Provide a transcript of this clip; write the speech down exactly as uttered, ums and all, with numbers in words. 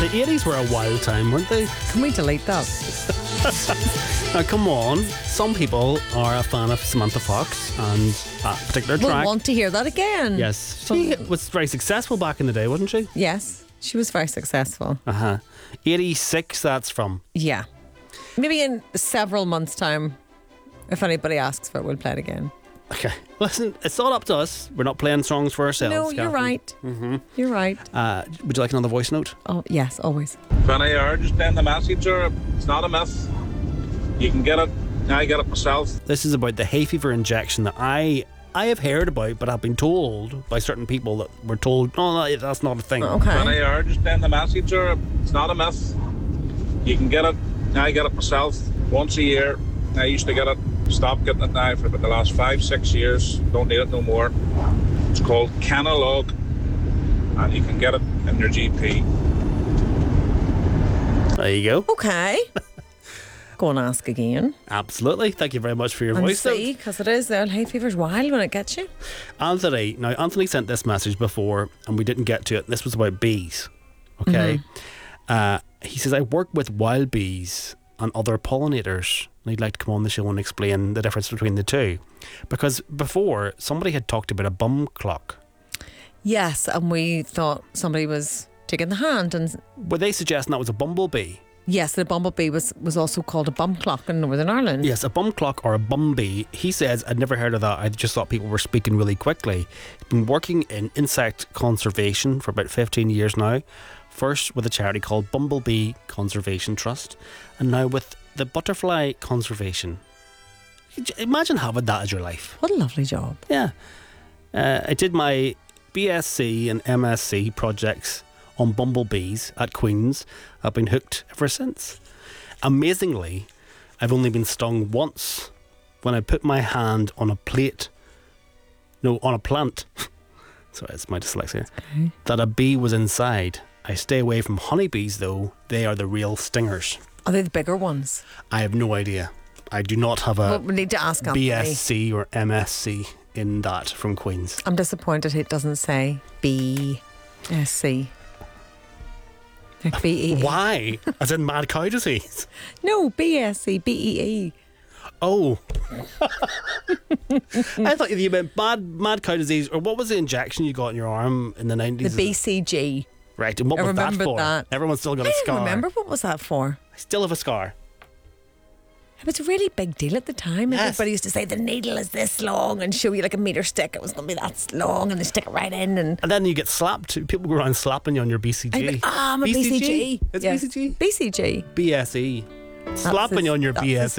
The eighties were a wild time, weren't they? Can we delete that? Now, come on. Some people are a fan of Samantha Fox and a particular We'll track. want to hear that again. Yes. She was very successful back in the day, wasn't she? Yes, she was very successful. Uh-huh. eighty-six, that's from. Yeah. Maybe in several months' time, if anybody asks for it, we'll play it again. Okay. Listen, it's all up to us. We're not playing songs for ourselves. No, you're Catherine. right. Mm-hmm. You're right. Uh, would you like another voice note? Oh, yes, always. Funny, I just send the message, or it's not a myth. You can get it. I get it myself. This is about the hay fever injection that I I have heard about, but I've been told by certain people that were told, oh, no, that's not a thing. Okay. Funny, I just send the message, or it's not a myth. You can get it. I get it myself once a year. I used to get it. Stopped getting it now for about the last five, six years. Don't need it no more. It's called Canalog, and you can get it in your G P. There you go. Okay. Go and ask again. Absolutely. Thank you very much for your And voice see, note. because it is, the hay fever's wild when it gets you. Anthony, now Anthony sent this message before and we didn't get to it. This was about bees. Okay. Mm-hmm. Uh, he says, I work with wild bees and other pollinators. And he'd like to come on the show and explain the difference between the two. Because before, somebody had talked about a bum clock. Yes, and we thought somebody was taking the hand. And Were they suggesting that was a bumblebee? yes, the bumblebee was, was also called a bum clock in Northern Ireland. Yes, a bum clock or a bumblebee. He says, I'd never heard of that. I just thought people were speaking really quickly. He's been working in insect conservation for about fifteen years now. First with a charity called Bumblebee Conservation Trust, and now with the Butterfly Conservation. Imagine having that as your life. What a lovely job. Yeah. Uh, I did my B S c and M S c projects on bumblebees at Queen's. I've been hooked ever since. Amazingly, I've only been stung once when I put my hand on a plate, no, on a plant. Sorry, it's my dyslexia. Okay. That a bee was inside. I stay away from honeybees though. They are the real stingers. Are they the bigger ones? I have no idea. I do not have a Well, we need to ask Anthony. B S c or M S c in that from Queen's. I'm disappointed it doesn't say B S C. Like B E E. Why? As in mad cow disease? No, B S C, B E E. Oh. I thought you meant mad, mad cow disease, or what was the injection you got in your arm in the The nineties? B C G. Right, and what I was that remembered for? that. Everyone's still got I a don't scar. remember what was that for. I still have a scar. It was a really big deal at the time. Yes. Everybody used to say the needle is this long and show you like a metre stick. It was going to be that long and they stick it right in. And And then you get slapped. People go around slapping you on your B C G. I, ah, I'm a B C G. It's Yes. B C G? B C G. B S E. Slapping the- you on your that's B the S E.